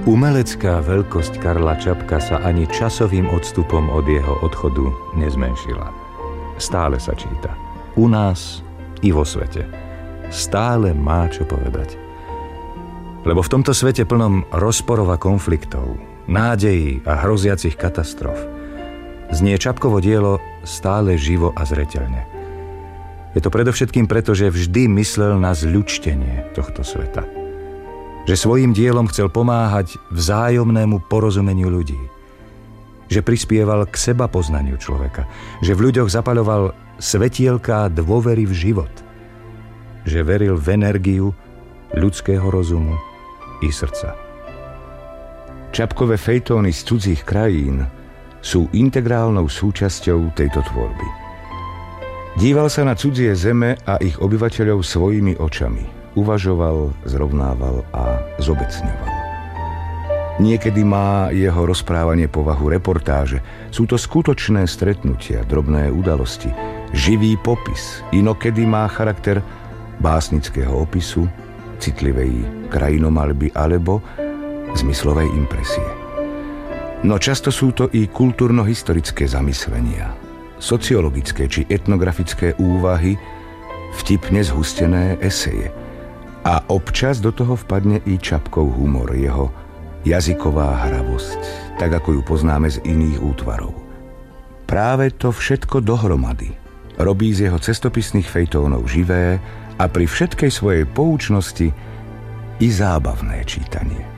Umelecká veľkosť Karla Čapka sa ani časovým odstupom od jeho odchodu nezmenšila. Stále sa číta. U nás i vo svete. Stále má čo povedať. Lebo v tomto svete plnom rozporov a konfliktov, nádejí a hroziacich katastrof znie Čapkovo dielo stále živo a zreteľne. Je to predovšetkým preto, že vždy myslel na zľučtenie tohto sveta. Že svojím dielom chcel pomáhať vzájomnému porozumeniu ľudí. Že prispieval k seba poznaniu človeka. Že v ľuďoch zapaľoval svetielká dôvery v život. Že veril v energiu ľudského rozumu i srdca. Čapkové fejtóny z cudzích krajín sú integrálnou súčasťou tejto tvorby. Díval sa na cudzie zeme a ich obyvateľov svojimi očami. Uvažoval, zrovnával a zobecňoval. Niekedy má jeho rozprávanie povahu reportáže. Sú to skutočné stretnutia, drobné udalosti, živý popis. Inokedy má charakter básnického opisu, citlivej krajinomalby alebo zmyslovej impresie. No často sú to i kultúrno-historické zamyslenia, sociologické či etnografické úvahy, vtipne zhustené eseje. A občas do toho vpadne i Čapkov humor, jeho jazyková hravosť, tak ako ju poznáme z iných útvarov. Práve to všetko dohromady robí z jeho cestopisných fejtónov živé a pri všetkej svojej poučnosti i zábavné čítanie.